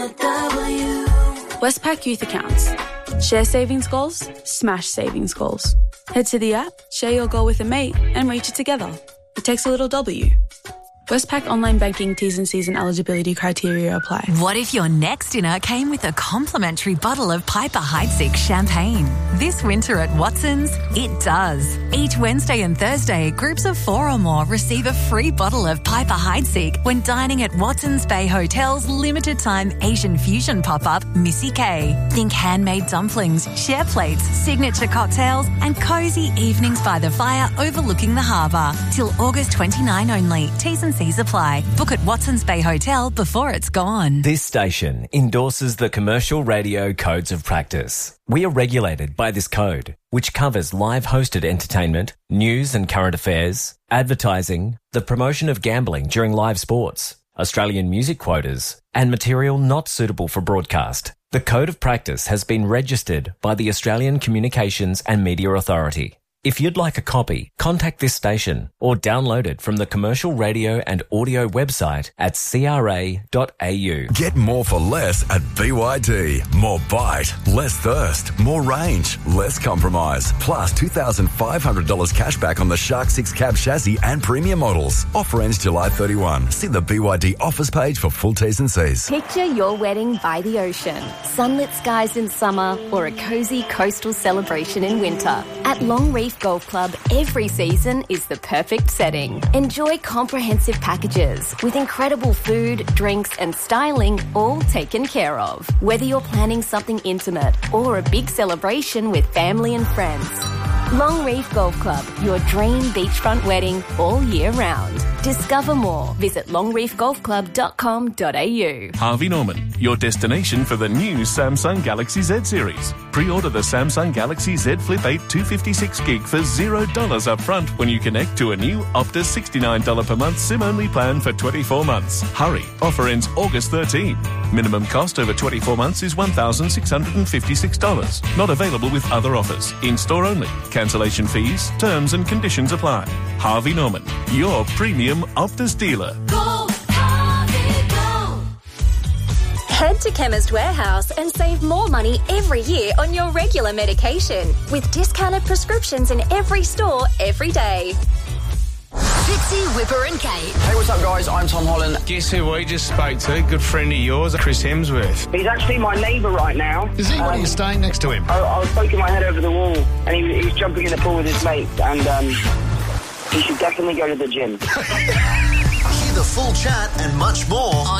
Westpac Youth Accounts. Share savings goals, smash savings goals. Head to the app, share your goal with a mate and reach it together. It takes a little W. Westpac Online Banking T's and C's and eligibility criteria apply. What if your next dinner came with a complimentary bottle of Piper Heidsieck champagne? This winter at Watson's, it does. Each Wednesday and Thursday, groups of 4 or more receive a free bottle of Piper Heidsieck when dining at Watson's Bay Hotel's limited-time Asian fusion pop-up, Missy K. Think handmade dumplings, share plates, signature cocktails and cosy evenings by the fire overlooking the harbour. Till August 29 only. T's and C's apply. Book at Watson's Bay Hotel before it's gone. This station endorses the Commercial Radio Codes of Practice. We are regulated by this code, which covers live hosted entertainment, news and current affairs, advertising, the promotion of gambling during live sports, Australian music quotas, and material not suitable for broadcast. The Code of Practice has been registered by the Australian Communications and Media Authority. If you'd like a copy, contact this station or download it from the Commercial Radio and Audio website at cra.au. Get more for less at BYD. More bite, less thirst, more range, less compromise. Plus $2,500 cash back on the Shark 6 cab chassis and premium models. Offer ends July 31. See the BYD offers page for full T's and C's. Picture your wedding by the ocean, sunlit skies in summer, or a cosy coastal celebration in winter. At Long Reef Golf Club, every season is the perfect setting. Enjoy comprehensive packages with incredible food, drinks and styling all taken care of. Whether you're planning something intimate or a big celebration with family and friends. Long Reef Golf Club, your dream beachfront wedding all year round. Discover more. Visit longreefgolfclub.com.au. Harvey Norman, your destination for the new Samsung Galaxy Z series. Pre-order the Samsung Galaxy Z Flip 8 256GB for $0 up front when you connect to a new Optus $69 per month SIM-only plan for 24 months. Hurry, offer ends August 13. Minimum cost over 24 months is $1,656. Not available with other offers. In-store only. Cancellation fees, terms and conditions apply. Harvey Norman, your premium Optus dealer. Go, Harvey, go. Head to Chemist Warehouse and save more money every year on your regular medication with discounted prescriptions in every store every day. Fitzy, Whipper and Kate. Hey, what's up, guys? I'm Tom Holland. Guess who we just spoke to? Good friend of yours, Chris Hemsworth. He's actually my neighbour right now. Is he? What are you staying next to him? I was poking my head over the wall, and he was jumping in the pool with his mate, and he should definitely go to the gym. Hear the full chat and much more on